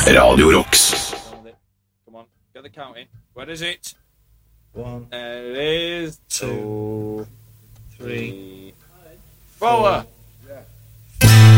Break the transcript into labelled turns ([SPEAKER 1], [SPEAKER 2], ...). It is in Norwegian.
[SPEAKER 1] Radio Rocks.
[SPEAKER 2] Come on, get the counting. Where is it?
[SPEAKER 3] 1,
[SPEAKER 2] There it is.
[SPEAKER 3] 2, 3,
[SPEAKER 2] 4.